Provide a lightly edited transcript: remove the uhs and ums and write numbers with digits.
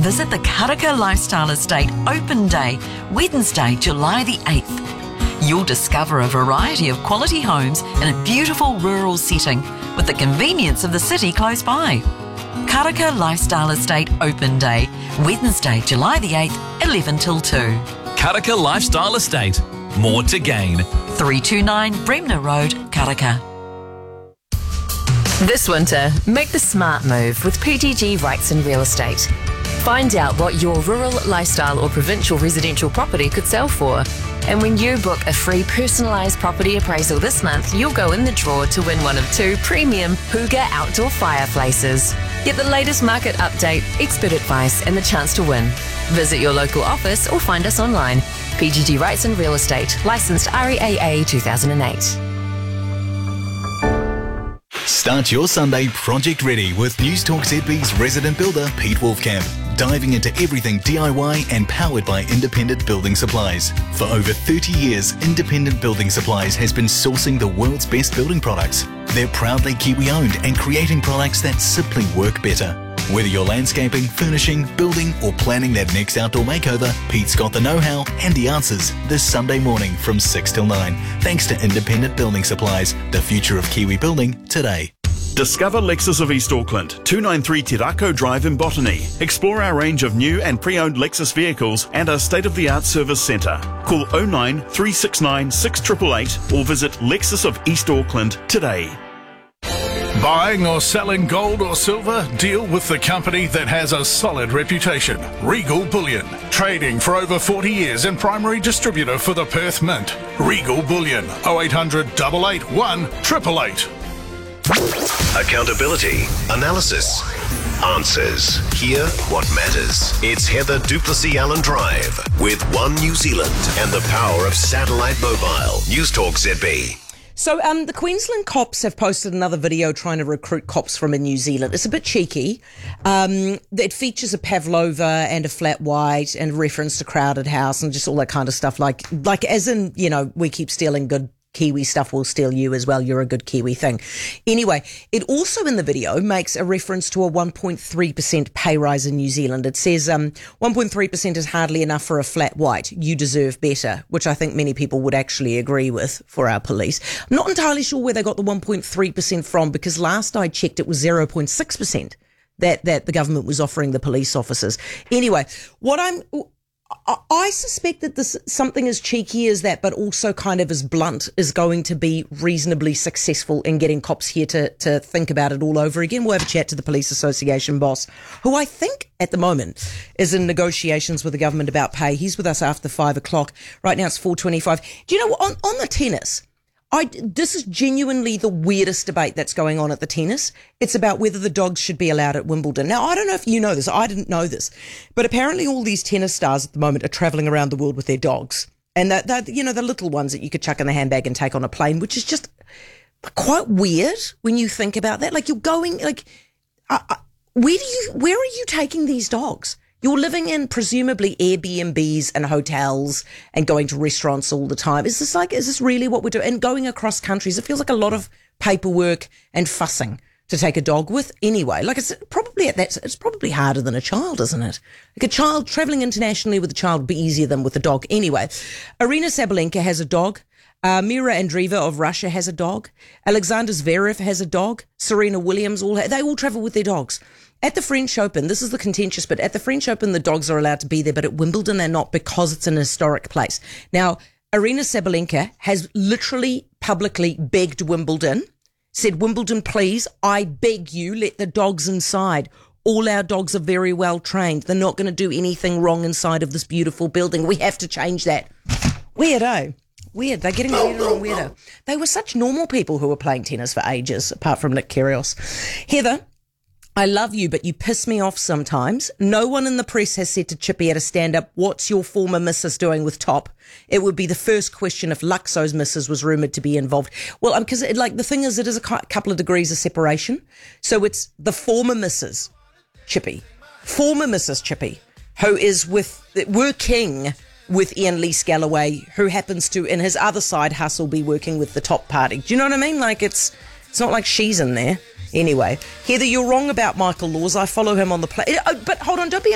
visit the Karaka Lifestyle Estate Open Day, Wednesday, July the 8th. You'll discover a variety of quality homes in a beautiful rural setting with the convenience of the city close by. Karaka Lifestyle Estate Open Day, Wednesday, July the 8th, 11 till 2. Karaka Lifestyle Estate. More to gain. 329 Bremner Road, Karaka. This winter, make the smart move with PGG Wrightson Real Estate. Find out what your rural, lifestyle or provincial residential property could sell for. And when you book a free personalised property appraisal this month, you'll go in the draw to win one of 2 premium Hygge outdoor fireplaces. Get the latest market update, expert advice and the chance to win. Visit your local office or find us online. PGG Wrightson Real Estate, licensed REAA 2008. Start your Sunday project ready with News Talk ZB's resident builder Pete Wolfcamp, diving into everything DIY and powered by Independent Building Supplies. For over 30 years, Independent Building Supplies has been sourcing the world's best building products. They're proudly Kiwi owned and creating products that simply work better. Whether you're landscaping, furnishing, building or planning that next outdoor makeover, Pete's got the know-how and the answers this Sunday morning from 6 till 9. Thanks to Independent Building Supplies, the future of Kiwi building today. Discover Lexus of East Auckland, 293 Tirako Drive in Botany. Explore our range of new and pre-owned Lexus vehicles and our state-of-the-art service centre. Call 09 369 6888 or visit Lexus of East Auckland today. Buying or selling gold or silver? Deal with the company that has a solid reputation. Regal Bullion. Trading for over 40 years and primary distributor for the Perth Mint. Regal Bullion. 0800 881 888. Accountability, analysis, answers. Hear what matters. It's Heather Duplessis Allen Drive with One New Zealand and the power of satellite mobile. News Talk ZB. So the Queensland cops have posted another video trying to recruit cops from in New Zealand. It's a bit cheeky. It features a Pavlova and a flat white and reference to Crowded House and just all that kind of stuff. Like as in, you know, we keep stealing good Kiwi stuff, we'll steal you as well. You're a good Kiwi thing. Anyway, it also in the video makes a reference to a 1.3% pay rise in New Zealand. It says 1.3% is hardly enough for a flat white. You deserve better, which I think many people would actually agree with for our police. I'm not entirely sure where they got the 1.3% from because last I checked it was 0.6% that the government was offering the police officers. Anyway, I suspect that this something as cheeky as that, but also kind of as blunt, is going to be reasonably successful in getting cops here to think about it all over again. We'll have a chat to the Police Association boss, who I think at the moment is in negotiations with the government about pay. He's with us after 5 o'clock. Right now it's 4:25. Do you know what? On the tennis, this is genuinely the weirdest debate that's going on at the tennis. It's about whether the dogs should be allowed at Wimbledon. Now, I don't know if you know this. I didn't know this. But apparently all these tennis stars at the moment are travelling around the world with their dogs. And the little ones that you could chuck in the handbag and take on a plane, which is just quite weird when you think about that. Like, you're going, where are you taking these dogs? You're living in presumably Airbnbs and hotels and going to restaurants all the time. Is this really what we're doing? And going across countries, it feels like a lot of paperwork and fussing to take a dog with anyway. Like it's probably harder than a child, isn't it? Like a child traveling internationally with a child would be easier than with a dog anyway. Arina Sabalenka has a dog. Mira Andreeva of Russia has a dog. Alexander Zverev has a dog. Serena Williams, they all travel with their dogs. At the French Open, this is the contentious bit. At the French Open, the dogs are allowed to be there, but at Wimbledon, they're not because it's an historic place. Now, Arina Sabalenka has literally publicly begged Wimbledon, said, Wimbledon, please, I beg you, let the dogs inside. All our dogs are very well trained. They're not going to do anything wrong inside of this beautiful building. We have to change that. Weird, eh? Weird. They're getting weirder and weirder. They were such normal people who were playing tennis for ages, apart from Nick Kyrgios. Heather, I love you, but you piss me off sometimes. No one in the press has said to Chippy at a stand-up, what's your former missus doing with Top? It would be the first question if Luxo's missus was rumoured to be involved. Well, because the thing is, it is a couple of degrees of separation. So it's the former missus Chippy, who is working with Ian Lee Scalloway, who happens to, in his other side hustle, be working with the Top party. Do you know what I mean? Like, it's not like she's in there. Anyway, Heather, you're wrong about Michael Laws. I follow him on the play. But hold on, don't be